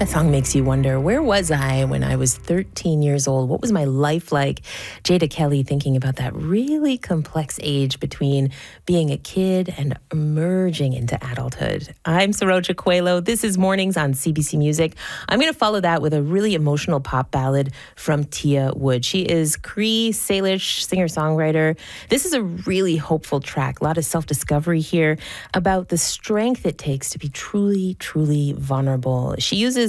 That song makes you wonder, where was I when I was 13 years old? What was my life like? Jada Kelly thinking about that really complex age between being a kid and emerging into adulthood. I'm Saroja Coelho. This is Mornings on CBC Music. I'm going to follow that with a really emotional pop ballad from Tia Wood. She is Cree Salish singer-songwriter. This is a really hopeful track, a lot of self-discovery here about the strength it takes to be truly, truly vulnerable. She uses